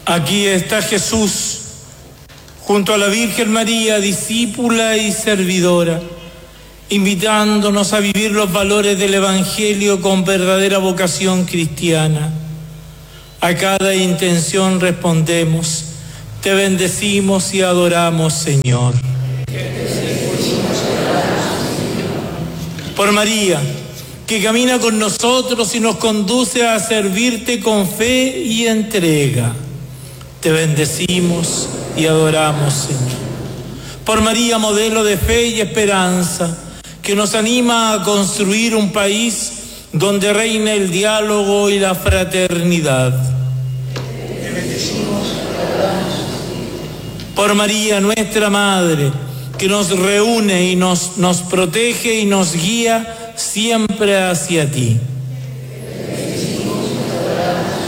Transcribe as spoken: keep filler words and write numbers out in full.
Aquí está Jesús, junto a la Virgen María, discípula y servidora, invitándonos a vivir los valores del Evangelio con verdadera vocación cristiana. A cada intención respondemos: te bendecimos y adoramos, Señor. Por María, que camina con nosotros y nos conduce a servirte con fe y entrega, te bendecimos y adoramos, Señor. Por María, modelo de fe y esperanza, que nos anima a construir un país donde reina el diálogo y la fraternidad. Te bendecimos y adoramos. Por María, nuestra Madre, que nos reúne y nos, nos protege y nos guía siempre hacia ti.